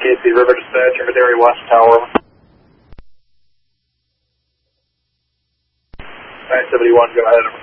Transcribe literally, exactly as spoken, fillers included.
K C River Dispatch, Madera West Tower. nine seventy-one, go ahead.